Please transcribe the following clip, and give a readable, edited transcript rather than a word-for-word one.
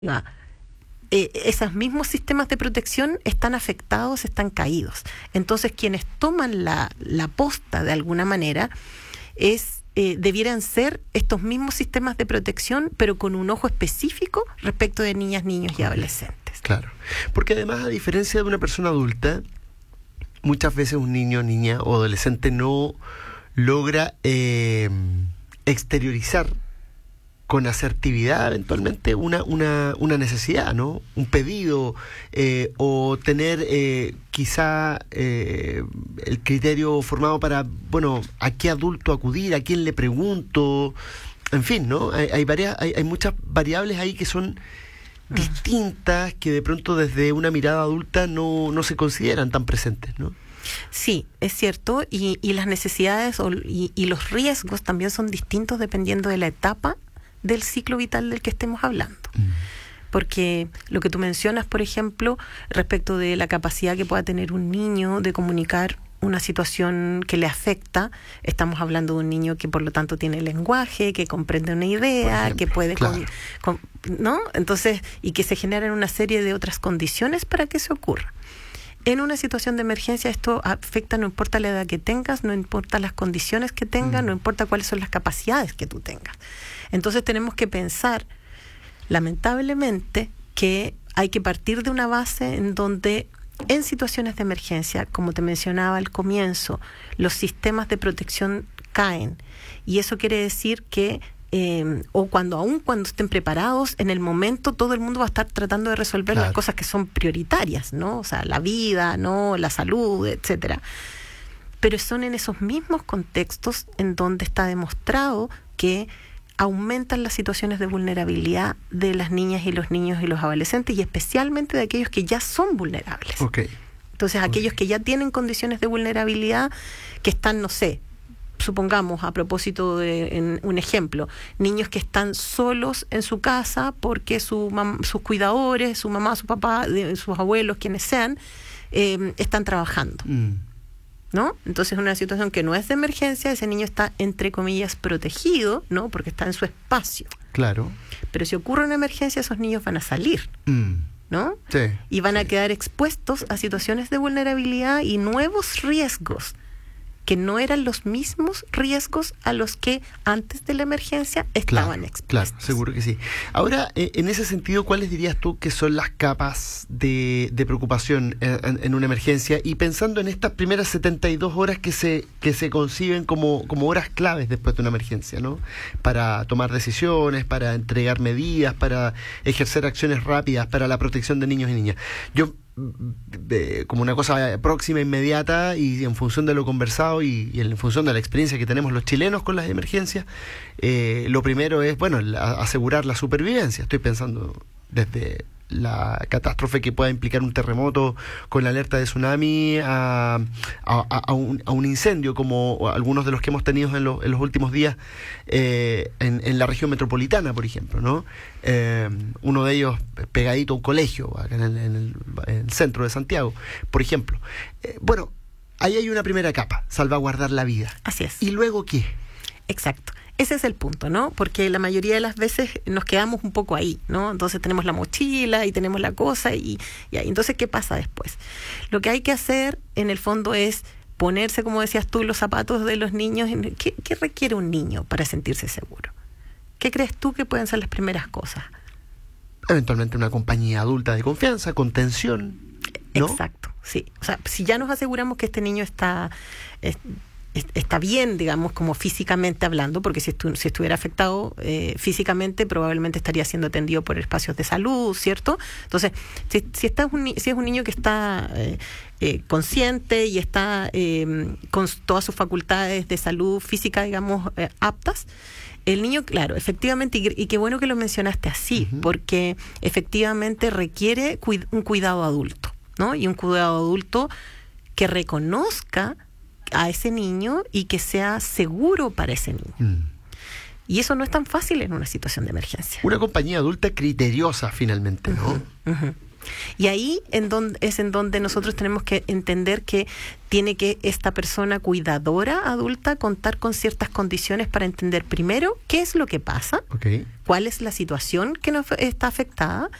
esos mismos sistemas de protección están afectados, están caídos. Entonces, quienes toman la posta de alguna manera debieran ser estos mismos sistemas de protección, pero con un ojo específico respecto de niñas, niños y adolescentes. Claro, porque además, a diferencia de una persona adulta, muchas veces un niño, niña o adolescente no logra exteriorizar con asertividad eventualmente una necesidad, ¿no? Un pedido, o tener quizá el criterio formado para, bueno, ¿a qué adulto acudir? ¿A quién le pregunto? En fin, ¿no? Hay muchas variables ahí que son distintas, que de pronto desde una mirada adulta no se consideran tan presentes, ¿no? Sí, es cierto, y las necesidades y los riesgos también son distintos dependiendo de la etapa del ciclo vital del que estemos hablando. Porque lo que tú mencionas, por ejemplo, respecto de la capacidad que pueda tener un niño de comunicar una situación que le afecta, estamos hablando de un niño que por lo tanto tiene lenguaje, que comprende una idea, ejemplo, que puede, claro, ¿no? Entonces, y que se generan una serie de otras condiciones para que eso ocurra. En una situación de emergencia esto afecta, no importa la edad que tengas, no importa las condiciones que tengas, no importa cuáles son las capacidades que tú tengas. Entonces tenemos que pensar, lamentablemente, que hay que partir de una base en donde en situaciones de emergencia, como te mencionaba al comienzo, los sistemas de protección caen. Y eso quiere decir que aun cuando estén preparados, en el momento todo el mundo va a estar tratando de resolver, claro, las cosas que son prioritarias, ¿no? O sea, la vida, ¿no? La salud, etcétera. Pero son en esos mismos contextos en donde está demostrado que aumentan las situaciones de vulnerabilidad de las niñas y los niños y los adolescentes, y especialmente de aquellos que ya son vulnerables. Okay. Entonces, aquellos que ya tienen condiciones de vulnerabilidad, que están, no sé, supongamos, a propósito de un ejemplo, niños que están solos en su casa porque sus cuidadores, su mamá, su papá, sus abuelos, quienes sean, están trabajando. ¿No? Entonces, es una situación que no es de emergencia, ese niño está, entre comillas, protegido, ¿no? Porque está en su espacio. Claro. Pero si ocurre una emergencia, esos niños van a salir, ¿no? Sí. Y van a quedar expuestos a situaciones de vulnerabilidad y nuevos riesgos, que no eran los mismos riesgos a los que antes de la emergencia estaban expuestos. Claro, seguro que sí. Ahora, en ese sentido, ¿cuáles dirías tú que son las capas de preocupación en una emergencia? Y pensando en estas primeras 72 horas que se conciben como horas claves después de una emergencia, ¿no? Para tomar decisiones, para entregar medidas, para ejercer acciones rápidas para la protección de niños y niñas. Yo, como una cosa próxima, inmediata, y en función de lo conversado y en función de la experiencia que tenemos los chilenos con las emergencias, lo primero es, bueno, asegurar la supervivencia. Estoy pensando desde la catástrofe que pueda implicar un terremoto con la alerta de tsunami a un incendio como algunos de los que hemos tenido en los últimos días en la región metropolitana, por ejemplo, ¿no? Uno de ellos pegadito a un colegio acá en el centro de Santiago, por ejemplo. Bueno, ahí hay una primera capa, salvaguardar la vida. Así es. ¿Y luego qué? Exacto. Ese es el punto, ¿no? Porque la mayoría de las veces nos quedamos un poco ahí, ¿no? Entonces tenemos la mochila y tenemos la cosa y ahí. Entonces, ¿qué pasa después? Lo que hay que hacer, en el fondo, es ponerse, como decías tú, los zapatos de los niños. ¿Qué requiere un niño para sentirse seguro? ¿Qué crees tú que pueden ser las primeras cosas? Eventualmente una compañía adulta de confianza, contención, ¿no? Exacto, sí. O sea, si ya nos aseguramos que este niño está bien, digamos, como físicamente hablando, porque si estuviera afectado físicamente, probablemente estaría siendo atendido por espacios de salud, ¿cierto? Entonces, si es un niño que está consciente y está con todas sus facultades de salud física, digamos, aptas, el niño, claro, efectivamente, y qué bueno que lo mencionaste así, porque efectivamente requiere un cuidado adulto, ¿no? Y un cuidado adulto que reconozca a ese niño y que sea seguro para ese niño. Y eso no es tan fácil en una situación de emergencia. Una compañía adulta criteriosa, finalmente, ¿no? Y ahí es en donde nosotros tenemos que entender que tiene que esta persona cuidadora adulta contar con ciertas condiciones para entender primero qué es lo que pasa, Okay. cuál es la situación que nos está afectada